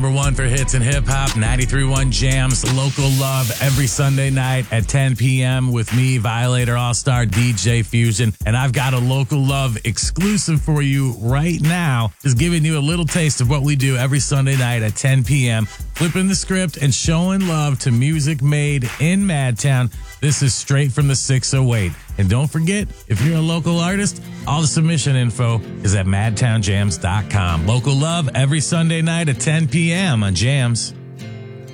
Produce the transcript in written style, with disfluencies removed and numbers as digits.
Number one for hits and hip hop, 93.1 Jams, Local Love every Sunday night at 10 p.m. with me, Violator All-Star DJ Fusion. And I've got a Local Love exclusive for you right now, just giving you a little taste of what we do every Sunday night at 10 p.m. Flipping the script and showing love to music made in Madtown. This is straight from the 608. And don't forget, if you're a local artist, all the submission info is at madtownjams.com. Local Love every Sunday night at 10 p.m. on Jams.